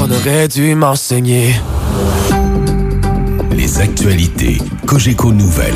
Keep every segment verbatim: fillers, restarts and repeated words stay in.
on aurait dû m'enseigner. Les actualités Cogeco Nouvelles.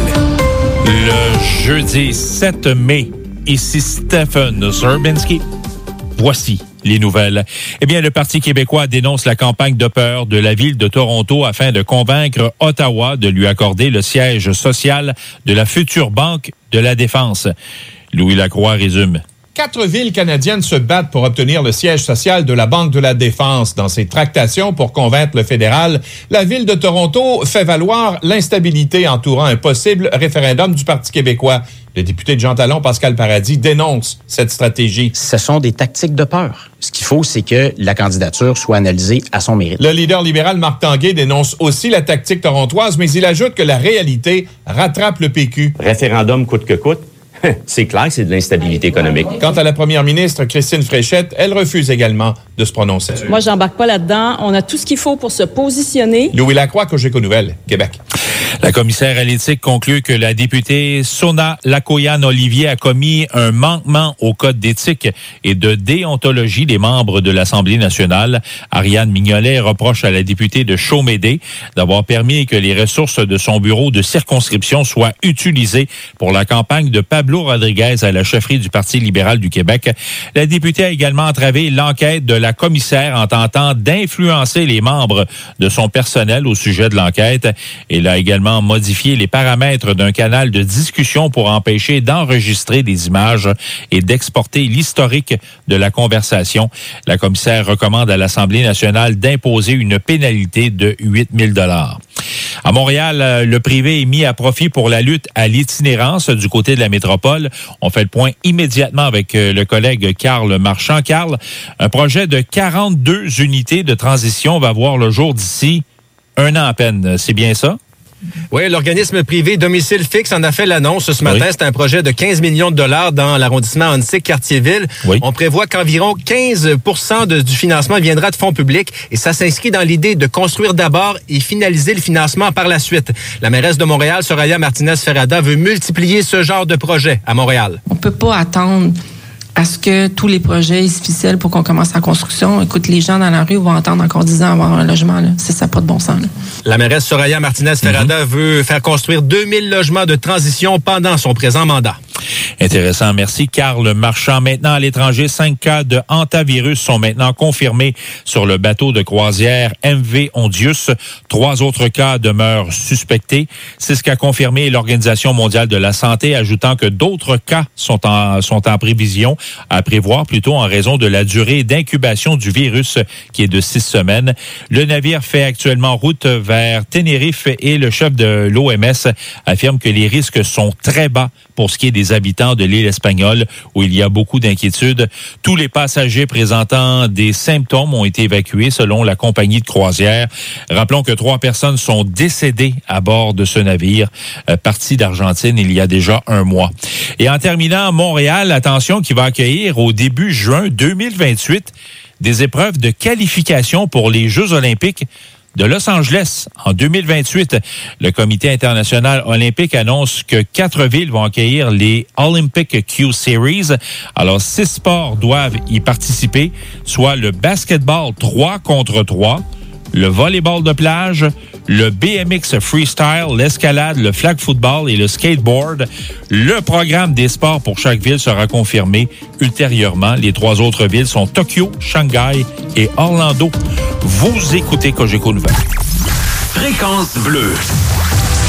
Le jeudi sept mai, ici Stephen Zerbinski. Voici les nouvelles. Eh bien, le Parti québécois dénonce la campagne de peur de la ville de Toronto afin de convaincre Ottawa de lui accorder le siège social de la future Banque de la Défense. Louis Lacroix résume. Quatre villes canadiennes se battent pour obtenir le siège social de la Banque de la Défense. Dans ses tractations pour convaincre le fédéral, la ville de Toronto fait valoir l'instabilité entourant un possible référendum du Parti québécois. Le député de Jean Talon, Pascal Paradis, dénonce cette stratégie. Ce sont des tactiques de peur. Ce qu'il faut, c'est que la candidature soit analysée à son mérite. Le leader libéral Marc Tanguay dénonce aussi la tactique torontoise, mais il ajoute que la réalité rattrape le P Q. Référendum coûte que coûte. C'est clair que c'est de l'instabilité économique. Quant à la première ministre, Christine Fréchette, elle refuse également de se prononcer. Moi, j'embarque pas là-dedans. On a tout ce qu'il faut pour se positionner. Louis Lacroix, Cogeco Nouvelles, Québec. La commissaire à l'éthique conclut que la députée Sona Lakoyan-Olivier a commis un manquement au code d'éthique et de déontologie des membres de l'Assemblée nationale. Ariane Mignolet reproche à la députée de Chaumédé d'avoir permis que les ressources de son bureau de circonscription soient utilisées pour la campagne de Pablo Rodriguez à la chefferie du Parti libéral du Québec. La députée a également entravé l'enquête de la commissaire en tentant d'influencer les membres de son personnel au sujet de l'enquête. Elle a également modifié les paramètres d'un canal de discussion pour empêcher d'enregistrer des images et d'exporter l'historique de la conversation. La commissaire recommande à l'Assemblée nationale d'imposer une pénalité de huit mille dollars. À Montréal, le privé est mis à profit pour la lutte à l'itinérance du côté de la métropole. On fait le point immédiatement avec le collègue Carl Marchand. Carl, un projet de quarante-deux unités de transition va voir le jour d'ici un an à peine. C'est bien ça? Oui, l'organisme privé Domicile Fixe en a fait l'annonce ce matin. Oui. C'est un projet de quinze millions de dollars dans l'arrondissement Huntsic-Cartierville. Oui. On prévoit qu'environ quinze pour cent de, du financement viendra de fonds publics et ça s'inscrit dans l'idée de construire d'abord et finaliser le financement par la suite. La mairesse de Montréal, Soraya Martinez-Ferrada, veut multiplier ce genre de projet à Montréal. On peut pas attendre à ce que tous les projets se ficellent pour qu'on commence la construction. Écoute, les gens dans la rue vont attendre encore dix ans avoir un logement. Là. C'est ça, pas de bon sens. Là. La mairesse Soraya Martinez-Ferrada mm-hmm. veut faire construire deux mille logements de transition pendant son présent mandat. Intéressant. Merci, Carl Marchand. Maintenant, à l'étranger, cinq cas de hantavirus sont maintenant confirmés sur le bateau de croisière M V Ondius. Trois autres cas demeurent suspectés. C'est ce qu'a confirmé l'Organisation mondiale de la santé, ajoutant que d'autres cas sont en, sont en prévision, à prévoir plutôt en raison de la durée d'incubation du virus qui est de six semaines. Le navire fait actuellement route vers Tenerife et le chef de l'O M S affirme que les risques sont très bas pour ce qui est des habitants de l'île espagnole où il y a beaucoup d'inquiétudes. Tous les passagers présentant des symptômes ont été évacués selon la compagnie de croisière. Rappelons que trois personnes sont décédées à bord de ce navire euh, parti d'Argentine il y a déjà un mois. Et en terminant, Montréal, attention, qui va accueillir au début juin deux mille vingt-huit des épreuves de qualification pour les Jeux olympiques de Los Angeles en deux mille vingt-huit. Le Comité international olympique annonce que quatre villes vont accueillir les Olympic Q Series. Alors, six sports doivent y participer, soit le basketball trois contre trois, le volleyball de plage, le B M X freestyle, l'escalade, le flag football et le skateboard. Le programme des sports pour chaque ville sera confirmé ultérieurement. Les trois autres villes sont Tokyo, Shanghai et Orlando. Vous écoutez Cogeco Nouvelles. Fréquence bleue.